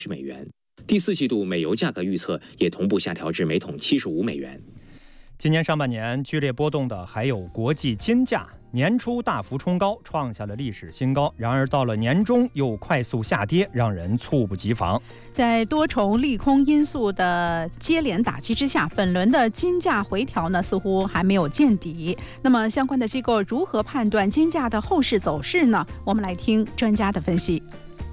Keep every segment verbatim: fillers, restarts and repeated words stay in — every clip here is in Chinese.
十美元。第四季度美油价格预测也同步下调至每桶七十五美元。 今年上半年剧烈波动的还有国际金价，年初大幅冲高，创下了历史新高。然而到了年中又快速下跌，让人猝不及防。 在多重利空因素的接连打击之下，本轮的金价回调呢，似乎还没有见底。那么相关的机构如何判断金价的后市走势呢？我们来听专家的分析。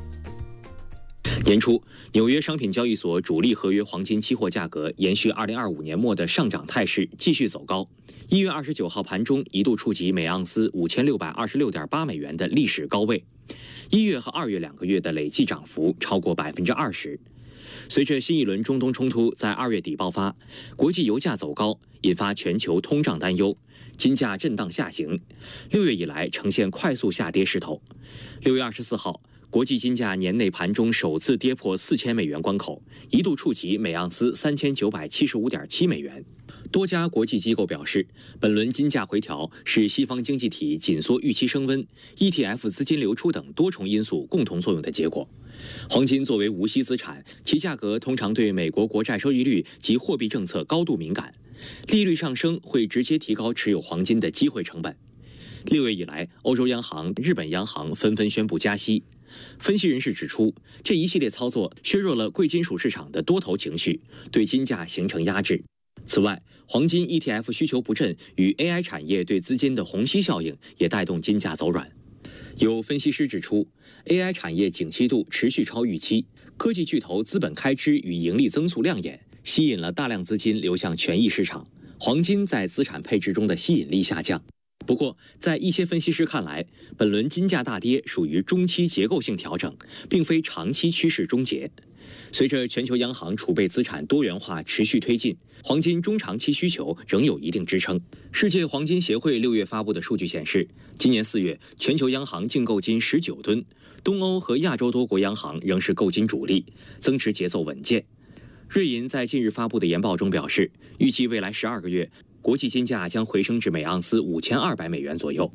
年初，纽约商品交易所主力合约黄金期货价格延续二零二五年末的上涨态势，继续走高。一月二十九号盘中一度触及每盎司五千六百二十六点八美元的历史高位。一月和二月两个月的累计涨幅超过百分之二十。随着新一轮中东冲突在二月底爆发，国际油价走高，引发全球通胀担忧，金价震荡下行。六月以来呈现快速下跌势头。六月二十四号。国际金价年内盘中首次跌破四千美元关口，一度触及每盎司三千九百七十五点七美元。多家国际机构表示，本轮金价回调是西方经济体紧缩预期升温、E T F 资金流出等多重因素共同作用的结果。黄金作为无息资产，其价格通常对美国国债收益率及货币政策高度敏感，利率上升会直接提高持有黄金的机会成本。六月以来，欧洲央行、日本央行纷纷宣布加息。分析人士指出，这一系列操作削弱了贵金属市场的多头情绪，对金价形成压制。此外，黄金 E T F 需求不振与 A I 产业对资金的虹吸效应也带动金价走软。有分析师指出 ，A I 产业景气度持续超预期，科技巨头资本开支与盈利增速亮眼，吸引了大量资金流向权益市场，黄金在资产配置中的吸引力下降。不过，在一些分析师看来，本轮金价大跌属于中期结构性调整，并非长期趋势终结。随着全球央行储备资产多元化持续推进，黄金中长期需求仍有一定支撑。世界黄金协会六月发布的数据显示，今年四月全球央行净购金十九吨，东欧和亚洲多国央行仍是购金主力，增持节奏稳健。瑞银在近日发布的研报中表示，预计未来十二个月。国际金价将回升至每盎司五千二百美元左右。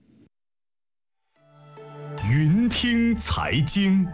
云听财经，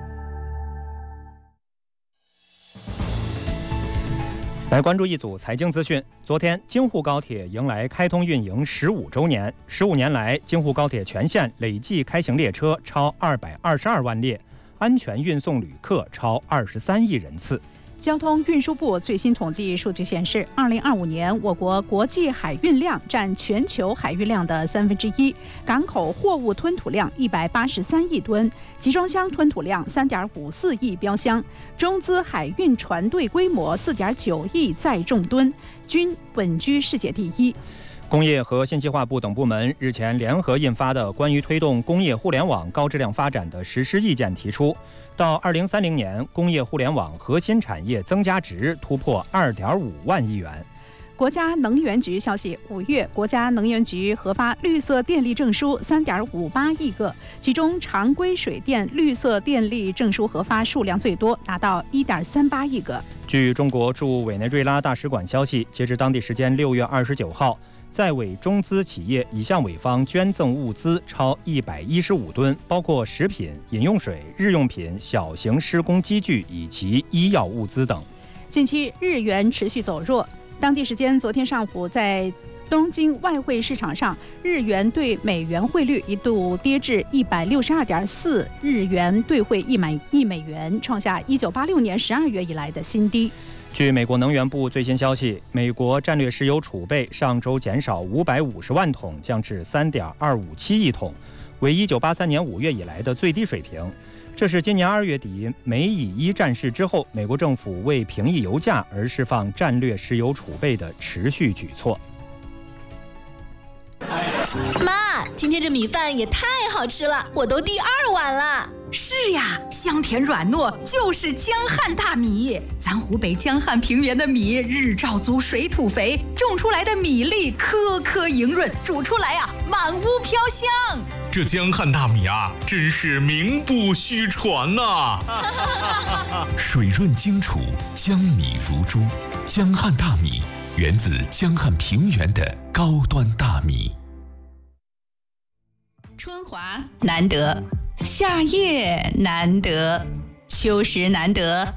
来关注一组财经资讯。昨天，京沪高铁迎来开通运营十五周年。十五年来，京沪高铁全线累计开行列车超二百二十二万列，安全运送旅客超二十三亿人次。 交通运输部最新统计数据显示，二零二五年我国国际海运量占全球海运量的三分之一，港口货物吞吐量一百八十三亿吨，集装箱吞吐量三点五四亿标箱，中资海运船队规模四点九亿载重吨，均稳居世界第一。 工业和信息化部等部门日前联合印发的《关于推动工业互联网高质量发展的实施意见》提出，到二零三零年，工业互联网核心产业增加值突破二点五万亿元。 国家能源局消息，五月国家能源局核发绿色电力证书三点五八亿个，其中常规水电绿色电力证书核发数量最多，达到一点三八亿个。 据中国驻委内瑞拉大使馆消息，截至当地时间六月二十九号，在委中资企业已向委方捐赠物资超一百一十五吨，包括食品、饮用水、日用品、小型施工机具以及医药物资等。 近期日元持续走弱，当地时间昨天上午，在东京外汇市场上，日元对美元汇率一度跌至一百六十二点四日元兑汇一美一美元，创下一九八六年十二月以来的新低。 据美国能源部最新消息，美国战略石油储备上周减少五百五十万桶，降至三点二五七亿桶，为一九八三年五月以来的最低水平。这是今年二月底美以一战事之后，美国政府为平抑油价而释放战略石油储备的持续举措。 妈，今天这米饭也太好吃了，我都第二碗了。 是呀，香甜软糯，就是江汉大米。咱湖北江汉平原的米日照足，水土肥，种出来的米粒颗颗莹润，煮出来啊满屋飘香。 这江汉大米啊，真是名不虚传呐、 啊！水润精储，江米如珠。江汉大米源自江汉平原的高端大米。 春华难得，夏夜难得，秋实难得，